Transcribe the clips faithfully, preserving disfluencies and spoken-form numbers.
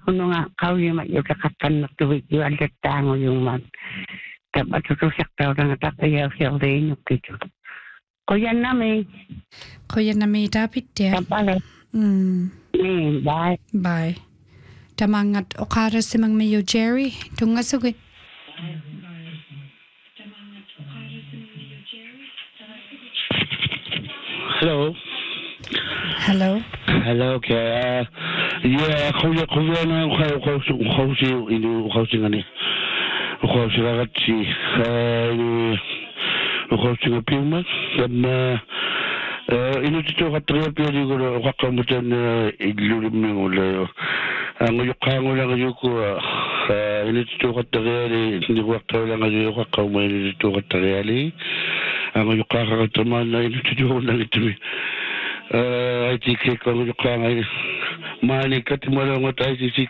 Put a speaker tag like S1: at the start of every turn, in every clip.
S1: kuno nga kau yung magkakatan na tuwid yung aldatango yung man. Dapat tutusak daw na natapayaw siya rin yung kito. Kuya namin.
S2: Kuya namin dapat ya.
S1: Kapala.
S2: Hmm.
S1: Hmm, bye.
S2: Bye. Tamangat okara si Mang Mayo Jerry. Tunga sugit.
S3: Hello.
S2: Hello.
S3: Hello, okay. Uh, yeah, kuya kuya na ko ko ko si inu ko si ngani. Ko si ragazzi. Eh, ko si ngapima. Na eh inu tito ka tre pio di ko ka kamutan ilulu mi ulo. Ang yo ka ngola ngayo ko eh inu tito ka tre ni ko ka lang ngayo ka ka mo inu tito ka tre ali. Ang yo ka ka taman na inu tito na ito. Uh, I think I can look at my money cut tomorrow. What I see,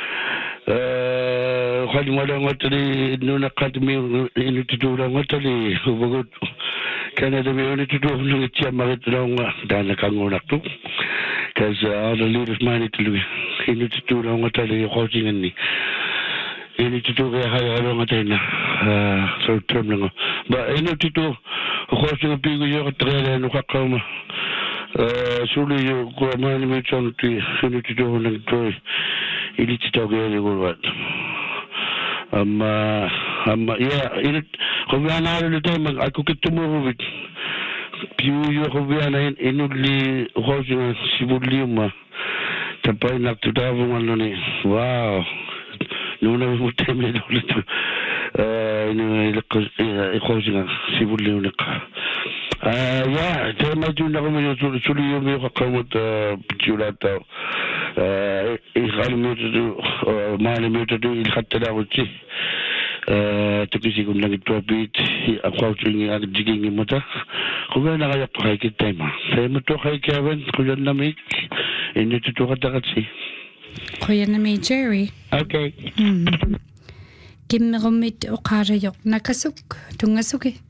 S3: uh, what more what the Nuna cut me in to do what the Canada we only to do with Chamarit long than a Kangona too. Because all the leaders money to do, he needs to do what they're holding in me. You need to do a higher long uh, so terminal. But I know to do a horse of big year trailer and Wakama. Surely you go a man with on to you to do and enjoy. You need to talk very good. Um, um, yeah, in it, Hoviana all the time, I could get tomorrow with you, Hoviana in only housing Sibuliuma. The point up to that one on it. Wow. No one would tell me to. Anyway, the housing Sibuliuma. Uh, yeah, tell my junior to Suli, you may have come with Julata. Uh, it's all to do, money to do, it's hot to do. Uh, to be sick on to a bit, approaching and digging in motor. Who are not a hike time? Same to hike Kevin, couldn't make in it to what I see.
S2: Kuya namin Jerry.
S3: Okay.
S2: Hmm. Kimmerumit okara yok nakasuk. Tunga suki.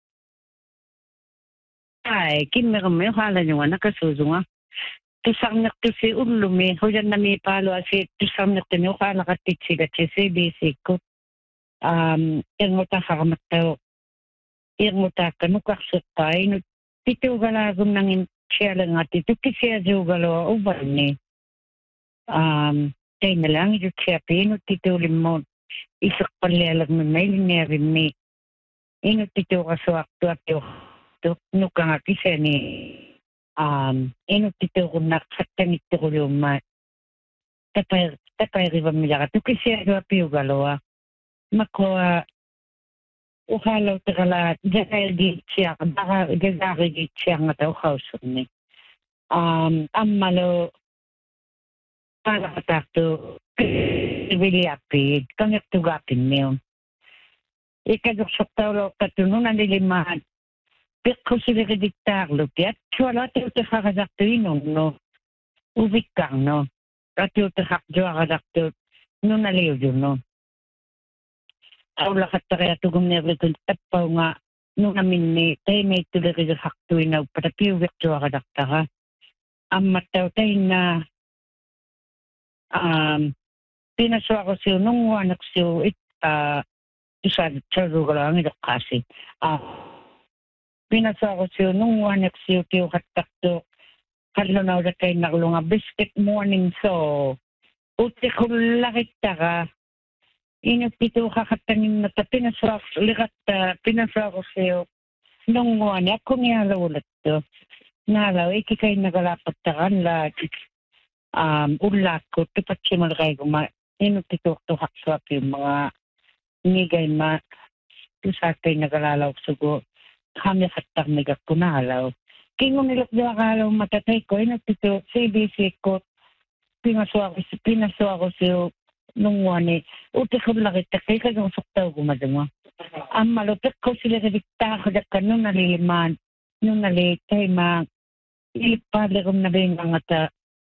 S1: Ay, kimmerumit hala yung nakasuzunga. Tusang naktusi ulumi, hujan na may palo asi tusang naktusi hala katitsila si basic ko. Um, yang mo ta kakamataw. Yang mo ta kanukak sutay, no tito galagom nangin siya lang at ito kasi siya galaw uban ni. Um, tayo na lang ito siya pino tito limon. Isak palalag na may linearin ni. Ino tito kaswakto at yung nukang at isa ni. Um, ino tito ko nakatangit ko yung mat. Tapay, tapay riba mila ka. Ito kasi siya piyo galawa. Makuha uhalaw tagala dahil di siya baka gagari di siya nga daw kausun ni um amalo para katakto bili apid kang tugapin niyo ikadok sa tawlo katununan nilimahan pero sila kadiktarlo tiat wala tayo takakadakto inom no ubikang no at yung takakjo akadakto no naliw yun no. Aw lakat kaya tugong never kung tapaw nga nung namin ni tayo may tuloy ka haktuin na patapiw vekto ka daktara. Ang mataw tayo na um, pinaswa ko siyo nung wanak siyo it uh, isa sa lugar ang ito kasi. Uh, pinaswa ko siyo nung wanak siyo tiyo katakto kalo na ulit tayo nakulunga biscuit morning so uti ko lakit ka inapito kakatanin na ta pinaswa likat uh, pinaswa ko sa'yo nung one ako niya ulit to nalaw ikikay nagalapat ta kanla um, ulak ko tipat siya malakay ko ma inapito ko hakswap yung mga nigay ma tusatay nagalalaw sugo kami katak nagak ko nalaw kingo nilak diwa kalaw matatay ko inapito C B C ko pinaswa ko pinaswa ko sa'yo nung one uti ko lakit kay kagong suktaw gumadama ang malupit ko sila kadikta ko dak kanong naliliman nung nalitay ma ilipali kong nabing ang ata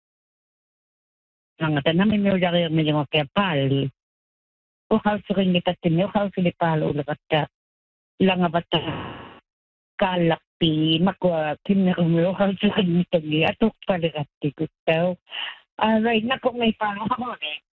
S1: ang ata namin may ulang yung medyo kapal o kauso rin nitatin o kauso lipalo ulang ata lang abata kalakpi makwa kinarumyo kauso rin nitagi atok palikati ko tao alright na kung may panahon eh